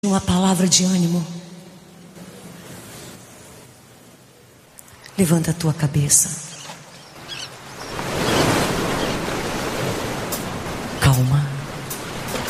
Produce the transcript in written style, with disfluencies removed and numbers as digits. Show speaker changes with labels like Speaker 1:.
Speaker 1: uma palavra de ânimo. Levanta a tua cabeça. Calma.